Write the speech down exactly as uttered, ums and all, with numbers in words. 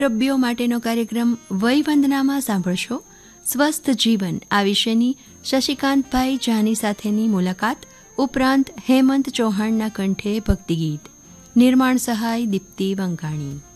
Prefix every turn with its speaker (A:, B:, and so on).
A: રબ્બીઓ માટેનો કાર્યક્રમ વયવંદનામાં સાંભળશો સ્વસ્થ જીવન આ વિષયની શશિકાંતભાઈ જાની સાથેની મુલાકાત ઉપરાંત હેમંત ચૌહાણના કંઠે ભક્તિગીત. નિર્માણ સહાય દીપ્તિ વંકાણી.